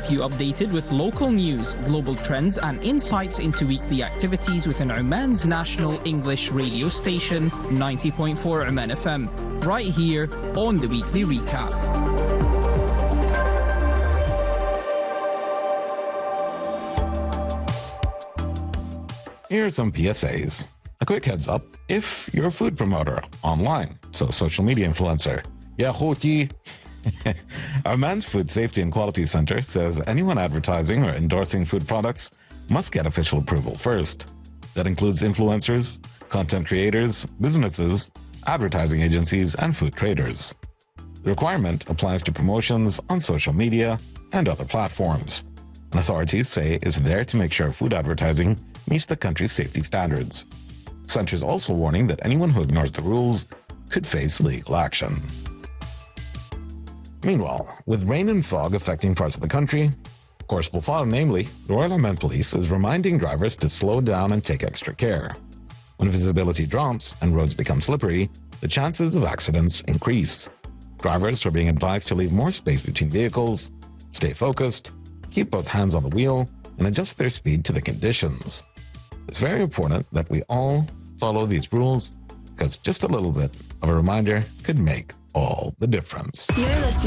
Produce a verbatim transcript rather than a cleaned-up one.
keep you updated with local news, global trends, and insights into weekly activities within Oman's national English radio station, ninety point four Oman F M, right here on the Weekly Recap. Here are some P S As. A quick heads up, if you're a food promoter online, so social media influencer, ya khoti. Oman's Food Safety and Quality Center says anyone advertising or endorsing food products must get official approval first. That includes influencers, content creators, businesses, advertising agencies, and food traders. The requirement applies to promotions on social media and other platforms, and authorities say is there to make sure food advertising meets the country's safety standards. The center is also warning that anyone who ignores the rules could face legal action. Meanwhile, with rain and fog affecting parts of the country, of course, Bufal, namely, the Royal Oman Police is reminding drivers to slow down and take extra care. When visibility drops and roads become slippery, the chances of accidents increase. Drivers are being advised to leave more space between vehicles, stay focused, keep both hands on the wheel, and adjust their speed to the conditions. It's very important that we all follow these rules, because just a little bit of a reminder could make all the difference. You're listening